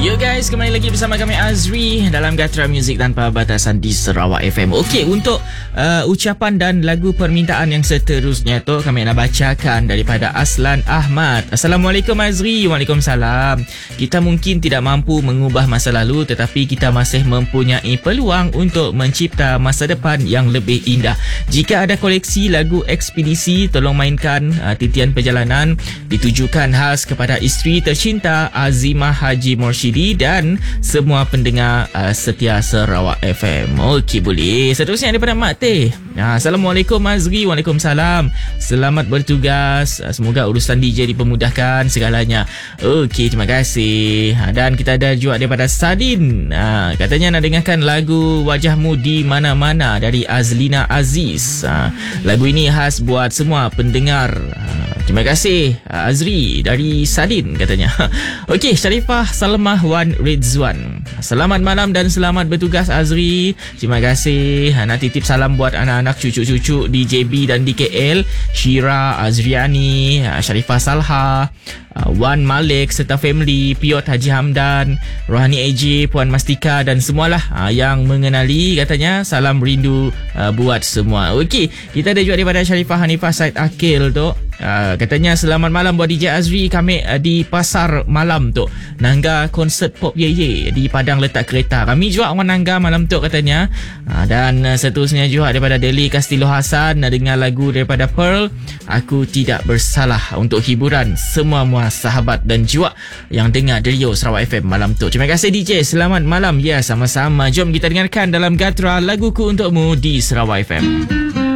Yo guys, kembali lagi bersama kami Azri dalam Gatra Muzik Tanpa Batasan di Sarawak FM. Okey, untuk ucapan dan lagu permintaan yang seterusnya tu kami nak bacakan daripada Aslan Ahmad. Assalamualaikum Azri. Waalaikumsalam. Kita mungkin tidak mampu mengubah masa lalu, tetapi kita masih mempunyai peluang untuk mencipta masa depan yang lebih indah. Jika ada koleksi lagu ekspedisi, tolong mainkan titian perjalanan ditujukan khas kepada isteri tercinta Azimah Haji Morshidi dan semua pendengar setia Sarawak FM. Okey, boleh. Seterusnya daripada Mak Teh. Assalamualaikum Azri. Waalaikumsalam. Selamat bertugas. Semoga urusan DJ dipermudahkan segalanya. Okey, terima kasih. Dan kita ada juga daripada Sadin. Katanya nak dengarkan lagu Wajahmu di Mana-Mana dari Azlina Aziz. Lagu ini khas buat semua pendengar. Terima kasih Azri dari Sadin katanya. Okey, Sharifah Salmah Wan Rizwan. Selamat malam dan selamat bertugas Azri. Terima kasih. Nak titip salam buat anak-anak cucu-cucu di JB dan di KL, Syira Azriani, Sharifah Salha, Wan Malik serta family, Piot Haji Hamdan, Rohani AJ, Puan Mastika dan semualah yang mengenali. Katanya salam rindu buat semua. Okey, kita ada juga daripada Sharifah Hanifah Said Akil tu. Katanya selamat malam buat DJ Azri. Kami di pasar malam tu nangga konsert Pop Ye Ye di Padang Letak Kereta. Kami juga orang nangga malam tu katanya. Dan seterusnya juga daripada Deli Castillo Hasan, dengar lagu daripada Pearl, Aku Tidak Bersalah, untuk hiburan semua sahabat dan jiwa yang dengar Rio Sarawak FM malam tu. Terima kasih DJ. Selamat malam. Ya, sama-sama. Jom kita dengarkan dalam Gatra laguku untukmu di Sarawak FM.